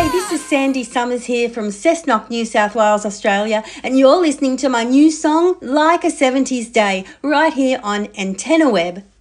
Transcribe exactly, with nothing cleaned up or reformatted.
Hey, this is Sandy Summers here from Cessnock, New South Wales, Australia, and you're listening to my new song, Like a seventies Day, right here on Antenna Web.